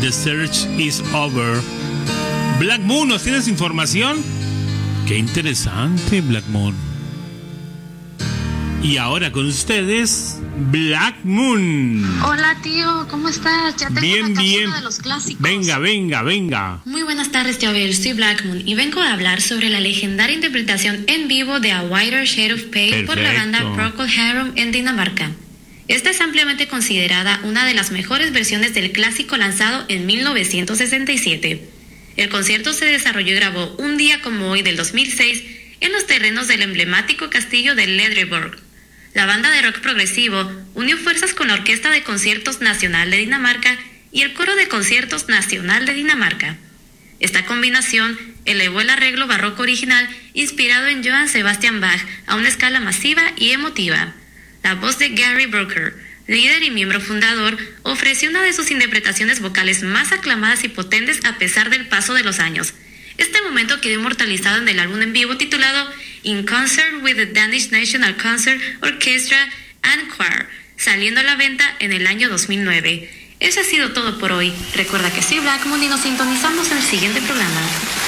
The search is over. Black Moon, ¿nos tienes información? Qué interesante, Black Moon. Y ahora con ustedes, Black Moon. Hola, tío, ¿cómo estás? Ya tengo bien, una bien. cápsula de los clásicos. Venga. Muy buenas tardes, tío Abel. Soy Black Moon y vengo a hablar sobre la legendaria interpretación en vivo de A Whiter Shade of Pale por la banda Procol Harum en Dinamarca. Esta es ampliamente considerada una de las mejores versiones del clásico lanzado en 1967. El concierto se desarrolló y grabó un día como hoy del 2006 en los terrenos del emblemático castillo de Ledreborg. La banda de rock progresivo unió fuerzas con la Orquesta de Conciertos Nacional de Dinamarca y el Coro de Conciertos Nacional de Dinamarca. Esta combinación elevó el arreglo barroco original inspirado en Johann Sebastian Bach a una escala masiva y emotiva. La voz de Gary Brooker, líder y miembro fundador, ofreció una de sus interpretaciones vocales más aclamadas y potentes a pesar del paso de los años. Este momento quedó inmortalizado en el álbum en vivo titulado In Concert with the Danish National Concert Orchestra and Choir, saliendo a la venta en el año 2009. Eso ha sido todo por hoy. Recuerda que soy Black Moon y nos sintonizamos en el siguiente programa.